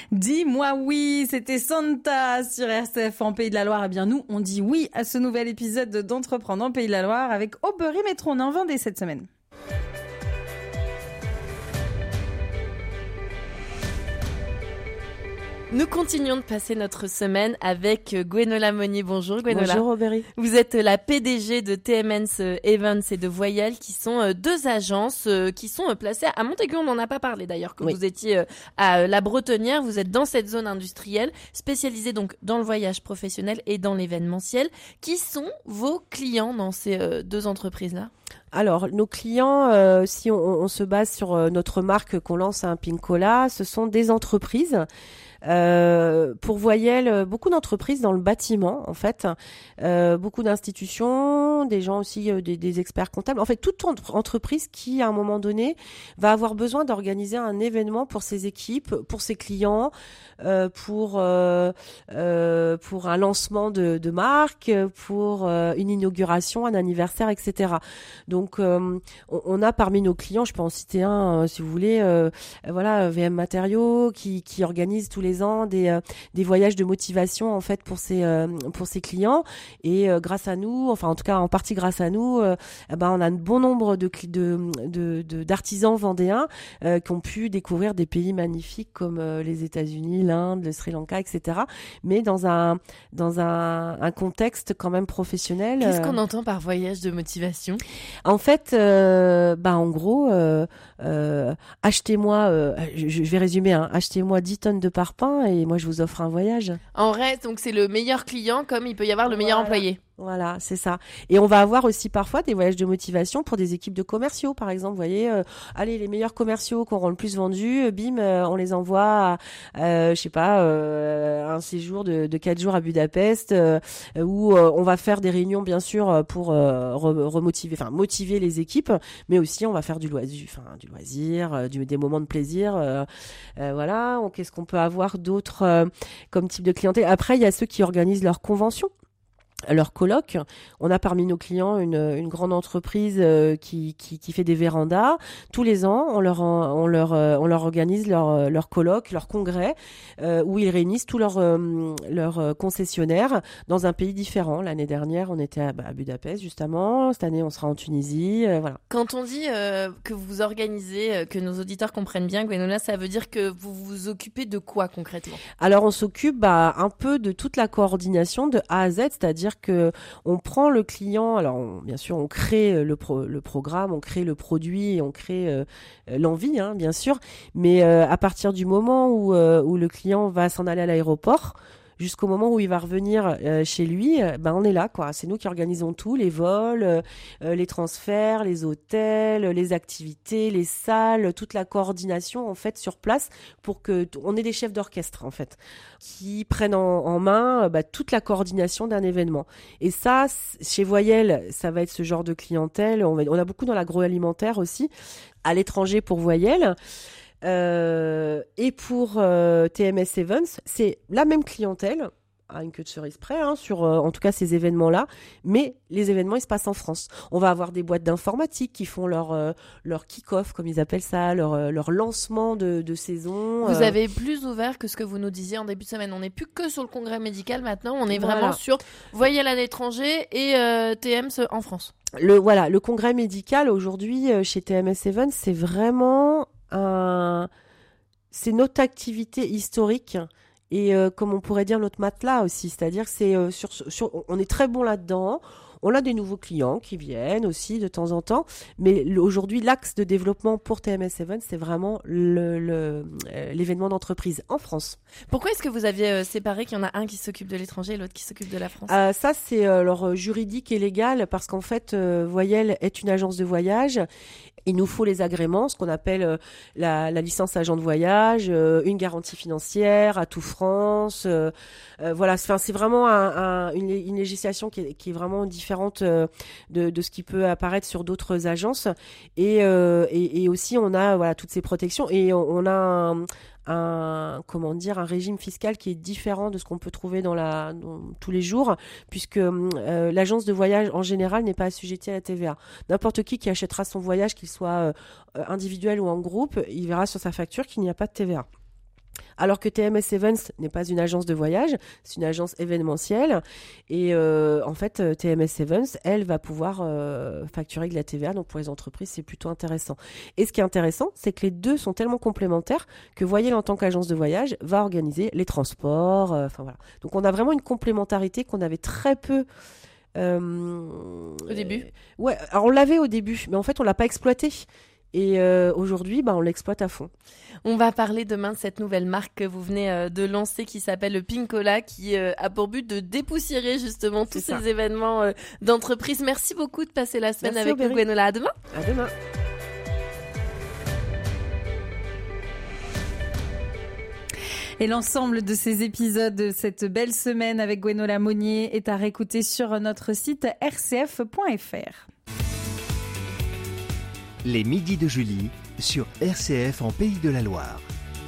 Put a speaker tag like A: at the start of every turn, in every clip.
A: Dis-moi oui, c'était Santa sur RCF en Pays de la Loire. Eh bien nous, on dit oui à ce nouvel épisode d'Entreprendre en Pays de la Loire avec Aubry Métro. On en vendait cette semaine.
B: Nous continuons de passer notre semaine avec Gwenola Monnier. Bonjour Gwenola.
C: Bonjour Aubry.
B: Vous êtes la PDG de TMS Events et de Voyelle qui sont deux agences qui sont placées à Montaigu. On n'en a pas parlé d'ailleurs que vous étiez à la Bretonnière. Vous êtes dans cette zone industrielle spécialisée donc dans le voyage professionnel et dans l'événementiel. Qui sont vos clients dans ces deux entreprises-là ?
C: Alors, nos clients, si on se base sur notre marque qu'on lance à Pinkola, ce sont des entreprises. Pour Voyelle, beaucoup d'entreprises dans le bâtiment, en fait, beaucoup d'institutions, des gens aussi, des experts comptables. En fait, toute entreprise qui, à un moment donné, va avoir besoin d'organiser un événement pour ses équipes, pour ses clients, pour un lancement de marque, pour une inauguration, un anniversaire, etc. Donc, on a parmi nos clients, je peux en citer un, si vous voulez, VM Matériaux qui organise tous les ans des voyages de motivation en fait pour ses clients et grâce à nous, enfin en tout cas en partie grâce à nous, on a un bon nombre d'artisans vendéens qui ont pu découvrir des pays magnifiques comme les États-Unis, l'Inde, le Sri Lanka, etc. Mais dans un contexte quand même professionnel.
B: Qu'est-ce qu'on entend par voyage de motivation ?
C: En fait, en gros, achetez-moi, je vais résumer, achetez-moi 10 tonnes de parpaing et moi je vous offre un voyage.
B: En vrai, donc c'est le meilleur client comme il peut y avoir le meilleur employé.
C: Voilà, c'est ça. Et on va avoir aussi parfois des voyages de motivation pour des équipes de commerciaux, par exemple. Vous voyez, allez, les meilleurs commerciaux qui auront le plus vendu, bim, on les envoie à, un séjour de 4 jours à Budapest, où on va faire des réunions, bien sûr, pour motiver les équipes, mais aussi on va faire du loisir, des moments de plaisir. Voilà, qu'est-ce qu'on peut avoir d'autre comme type de clientèle ? Après, il y a ceux qui organisent leurs conventions. Leur colloque, on a parmi nos clients une grande entreprise qui fait des vérandas. Tous les ans, on leur organise leur colloque, leur congrès, où ils réunissent tous leurs concessionnaires dans un pays différent. L'année dernière, on était à Budapest justement. Cette année, on sera en Tunisie. Voilà.
B: Quand on dit que vous organisez, que nos auditeurs comprennent bien, Gwenola, ça veut dire que vous vous occupez de quoi concrètement ?
C: Alors, on s'occupe un peu de toute la coordination de A à Z, c'est-à-dire que on prend le client, alors bien sûr on crée le programme, on crée le produit, on crée l'envie, bien sûr, mais à partir du moment où le client va s'en aller à l'aéroport, jusqu'au moment où il va revenir chez lui, on est là, quoi. C'est nous qui organisons tout, les vols, les transferts, les hôtels, les activités, les salles, toute la coordination en fait sur place pour que on ait des chefs d'orchestre en fait qui prennent en main toute la coordination d'un événement. Et ça, chez Voyelle, ça va être ce genre de clientèle. On a beaucoup dans l'agroalimentaire aussi, à l'étranger pour Voyelle. Et pour TMS Events, c'est la même clientèle, à une queue de cerise près, sur en tout cas ces événements-là, mais les événements ils se passent en France. On va avoir des boîtes d'informatique qui font leur kick-off, comme ils appellent ça, leur lancement de saison.
B: Vous avez plus ouvert que ce que vous nous disiez en début de semaine. On n'est plus que sur le congrès médical maintenant, on est vraiment sur Voyelle à l'étranger et TMS en France.
C: Le congrès médical aujourd'hui chez TMS Events, c'est vraiment c'est notre activité historique et comme on pourrait dire notre matelas aussi, c'est-à-dire que c'est on est très bon là-dedans. On a des nouveaux clients qui viennent aussi de temps en temps, mais aujourd'hui l'axe de développement pour TMS Events, c'est vraiment l'événement d'entreprise en France.
B: Pourquoi est-ce que vous aviez séparé qu'il y en a un qui s'occupe de l'étranger et l'autre qui s'occupe de la France ?
C: Ça c'est leur juridique et légal, parce qu'en fait Voyelle est une agence de voyage. Il nous faut les agréments, ce qu'on appelle la licence agent de voyage, une garantie financière, Atout France. Voilà, c'est vraiment une législation qui est vraiment différente de ce qui peut apparaître sur d'autres agences. Et aussi, on a toutes ces protections et on a un régime fiscal qui est différent de ce qu'on peut trouver dans tous les jours, puisque l'agence de voyage en général n'est pas assujettie à la TVA. N'importe qui achètera son voyage, qu'il soit individuel ou en groupe, il verra sur sa facture qu'il n'y a pas de TVA. Alors que TMS Events n'est pas une agence de voyage, c'est une agence événementielle. Et en fait, TMS Events, elle va pouvoir facturer avec de la TVA. Donc pour les entreprises, c'est plutôt intéressant. Et ce qui est intéressant, c'est que les deux sont tellement complémentaires que Voyelle, en tant qu'agence de voyage, va organiser les transports. Voilà. Donc on a vraiment une complémentarité qu'on avait très peu...
B: Au début.
C: Ouais, alors on l'avait au début, mais en fait, on l'a pas exploité. Et aujourd'hui, on l'exploite à fond.
B: On va parler demain de cette nouvelle marque que vous venez de lancer qui s'appelle le Pinkola, qui a pour but de dépoussiérer justement tous ces événements d'entreprise. Merci beaucoup de passer la semaine avec nous, Gwenola. À demain.
C: À demain.
A: Et l'ensemble de ces épisodes de cette belle semaine avec Gwenola Monnier est à réécouter sur notre site rcf.fr.
D: Les midis de Julie sur RCF en Pays de la Loire.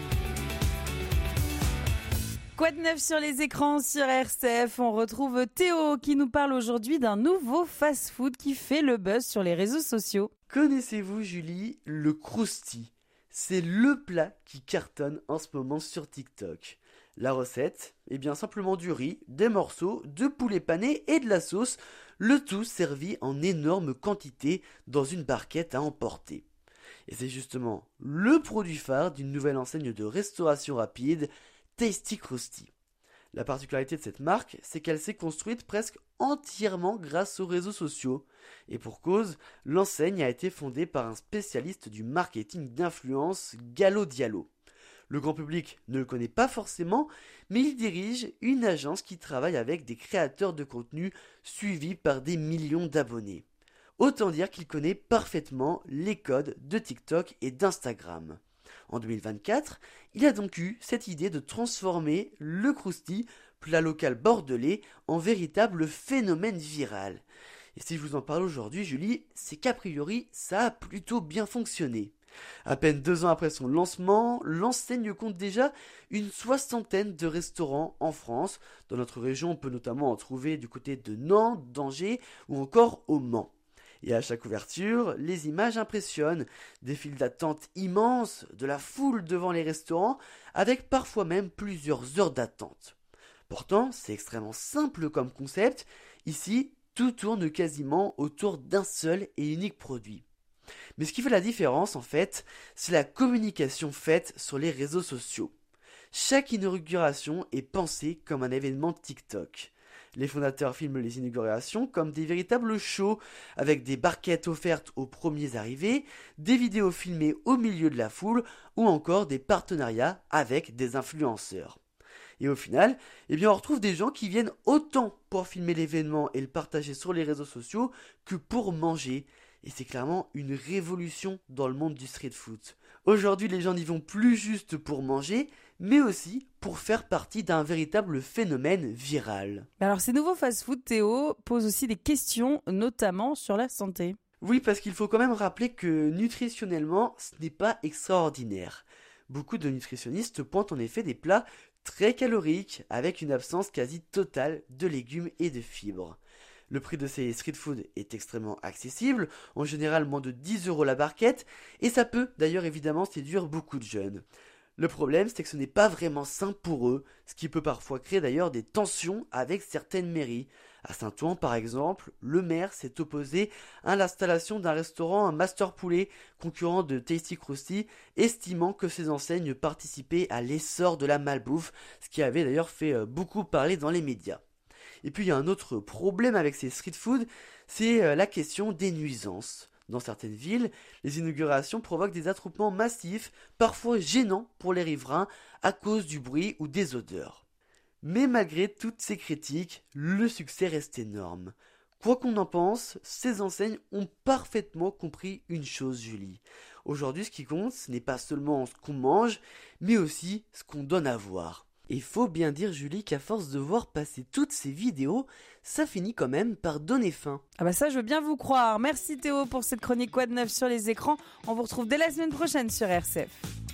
A: Quoi de neuf sur les écrans sur RCF? On retrouve Théo qui nous parle aujourd'hui d'un nouveau fast-food qui fait le buzz sur les réseaux sociaux.
E: Connaissez-vous, Julie, le Krusty? C'est le plat qui cartonne en ce moment sur TikTok. La recette, bien simplement du riz, des morceaux, de poulet pané et de la sauce, le tout servi en énorme quantité dans une barquette à emporter. Et c'est justement le produit phare d'une nouvelle enseigne de restauration rapide, Tasty Krusty. La particularité de cette marque, c'est qu'elle s'est construite presque entièrement grâce aux réseaux sociaux. Et pour cause, l'enseigne a été fondée par un spécialiste du marketing d'influence, Gallo Diallo. Le grand public ne le connaît pas forcément, mais il dirige une agence qui travaille avec des créateurs de contenu suivis par des millions d'abonnés. Autant dire qu'il connaît parfaitement les codes de TikTok et d'Instagram. En 2024, il a donc eu cette idée de transformer le Krusty, plat local bordelais, en véritable phénomène viral. Et si je vous en parle aujourd'hui, Julie, c'est qu'a priori, ça a plutôt bien fonctionné. À peine 2 ans après son lancement, l'enseigne compte déjà une 60aine de restaurants en France. Dans notre région, on peut notamment en trouver du côté de Nantes, d'Angers ou encore au Mans. Et à chaque ouverture, les images impressionnent. Des files d'attente immenses, de la foule devant les restaurants, avec parfois même plusieurs heures d'attente. Pourtant, c'est extrêmement simple comme concept. Ici, tout tourne quasiment autour d'un seul et unique produit. Mais ce qui fait la différence, en fait, c'est la communication faite sur les réseaux sociaux. Chaque inauguration est pensée comme un événement TikTok. Les fondateurs filment les inaugurations comme des véritables shows, avec des barquettes offertes aux premiers arrivés, des vidéos filmées au milieu de la foule, ou encore des partenariats avec des influenceurs. Et au final, on retrouve des gens qui viennent autant pour filmer l'événement et le partager sur les réseaux sociaux que pour manger. Et c'est clairement une révolution dans le monde du street food. Aujourd'hui, les gens n'y vont plus juste pour manger, mais aussi pour faire partie d'un véritable phénomène viral.
A: Alors ces nouveaux fast-food, Théo, posent aussi des questions, notamment sur la santé.
E: Oui, parce qu'il faut quand même rappeler que nutritionnellement, ce n'est pas extraordinaire. Beaucoup de nutritionnistes pointent en effet des plats très caloriques, avec une absence quasi totale de légumes et de fibres. Le prix de ces street food est extrêmement accessible, en général moins de 10 € la barquette, et ça peut d'ailleurs évidemment séduire beaucoup de jeunes. Le problème, c'est que ce n'est pas vraiment sain pour eux, ce qui peut parfois créer d'ailleurs des tensions avec certaines mairies. À Saint-Ouen, par exemple, le maire s'est opposé à l'installation d'un restaurant à Master Poulet, concurrent de Tasty Krusty, estimant que ces enseignes participaient à l'essor de la malbouffe, ce qui avait d'ailleurs fait beaucoup parler dans les médias. Et puis il y a un autre problème avec ces street food, c'est la question des nuisances. Dans certaines villes, les inaugurations provoquent des attroupements massifs, parfois gênants pour les riverains à cause du bruit ou des odeurs. Mais malgré toutes ces critiques, le succès reste énorme. Quoi qu'on en pense, ces enseignes ont parfaitement compris une chose, Julie. Aujourd'hui, ce qui compte, ce n'est pas seulement ce qu'on mange, mais aussi ce qu'on donne à voir. Et faut bien dire, Julie, qu'à force de voir passer toutes ces vidéos, ça finit quand même par donner faim.
A: Ah bah ça, je veux bien vous croire. Merci Théo pour cette chronique Quoi de neuf sur les écrans. On vous retrouve dès la semaine prochaine sur RCF.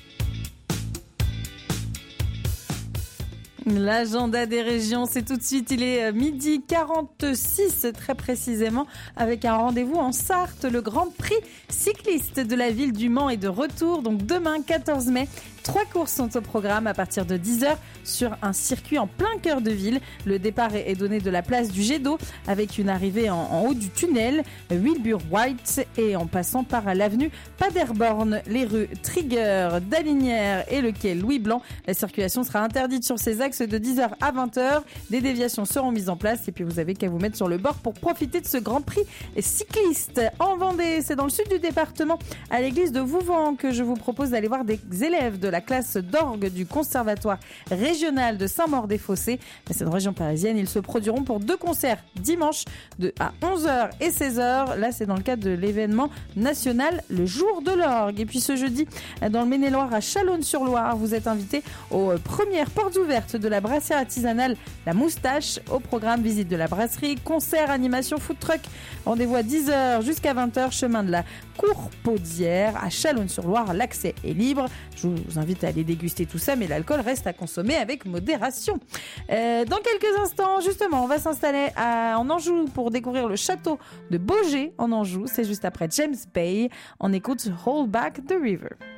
A: L'agenda des régions, c'est tout de suite, il est 12h46 très précisément, avec un rendez-vous en Sarthe. Le Grand Prix cycliste de la ville du Mans est de retour, donc demain 14 mai. 3 courses sont au programme à partir de 10h sur un circuit en plein cœur de ville. Le départ est donné de la place du Jet d'eau avec une arrivée en haut du tunnel Wilbur White et en passant par l'avenue Paderborn, les rues Trigger, Dalinière et le quai Louis Blanc. La circulation sera interdite sur ces axes de 10h à 20h. Des déviations seront mises en place et puis vous avez qu'à vous mettre sur le bord pour profiter de ce Grand Prix cycliste. En Vendée, c'est dans le sud du département, à l'église de Vouvant, que je vous propose d'aller voir des élèves de la classe d'orgue du Conservatoire régional de Saint-Maur-des-Fossés. C'est une région parisienne. Ils se produiront pour 2 concerts dimanche à 11h et 16h. Là, c'est dans le cadre de l'événement national Le Jour de l'Orgue. Et puis ce jeudi, dans le Maine-et-Loire, à Chalonnes-sur-Loire, vous êtes invités aux premières portes ouvertes de la brasserie artisanale La Moustache. Au programme, visite de la brasserie, concert, animation, food truck. Rendez-vous à 10h jusqu'à 20h, chemin de la Courpaudière à Chalonnes-sur-Loire. L'accès est libre. Je vous invite à aller déguster tout ça, mais l'alcool reste à consommer avec modération. Dans quelques instants, justement, on va s'installer en Anjou pour découvrir le château de Baugé en Anjou. C'est juste après James Bay. On écoute Hold Back the River.